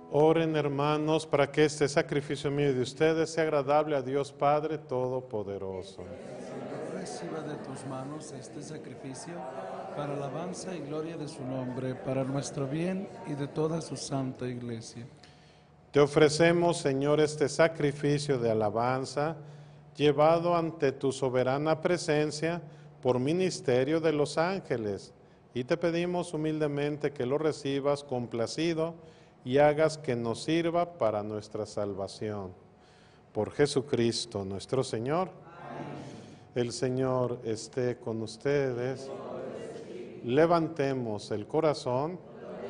Oren, hermanos, para que este sacrificio mío y de ustedes sea agradable a Dios Padre Todopoderoso. Reciba de tus manos este sacrificio para alabanza y gloria de su nombre, para nuestro bien y de toda su santa iglesia. Te ofrecemos, Señor, este sacrificio de alabanza, llevado ante tu soberana presencia por ministerio de los ángeles, y te pedimos humildemente que lo recibas complacido y hagas que nos sirva para nuestra salvación. Por Jesucristo nuestro Señor. El Señor esté con ustedes. Levantemos el corazón.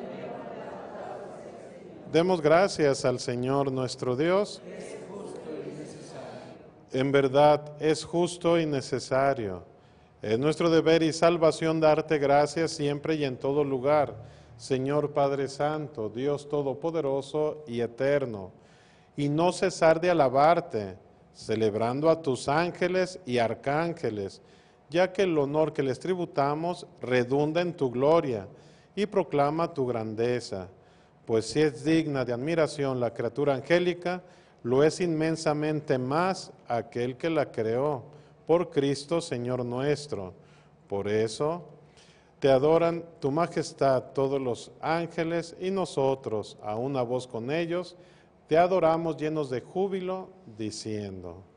Demos gracias al Señor nuestro Dios. En verdad es justo y necesario. Es nuestro deber y salvación darte gracias siempre y en todo lugar, Señor Padre Santo, Dios Todopoderoso y Eterno, y no cesar de alabarte, celebrando a tus ángeles y arcángeles, ya que el honor que les tributamos redunda en tu gloria y proclama tu grandeza. Pues si es digna de admiración la criatura angélica, lo es inmensamente más aquel que la creó, por Cristo Señor nuestro. Por eso te adoran tu majestad todos los ángeles y nosotros, a una voz con ellos, te adoramos llenos de júbilo, diciendo: